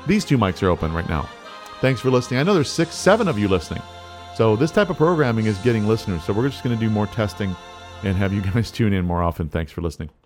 These two mics are open right now. Thanks for listening. I know there's 6, 7 of you listening. So this type of programming is getting listeners. So we're just going to do more testing and have you guys tune in more often. Thanks for listening.